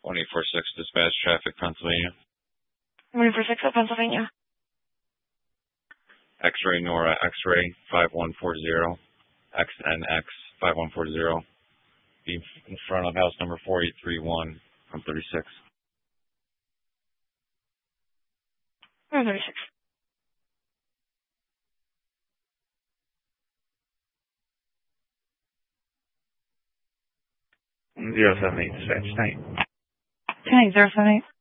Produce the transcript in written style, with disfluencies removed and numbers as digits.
24-6 Dispatch Traffic, Pennsylvania. 24-6 of Pennsylvania. X-Ray Nora X-Ray 5140, XNX 5140. Be in front of house number 4831 from 36. 36. Zero 78 dispatch. Thank you. 10-8, 078.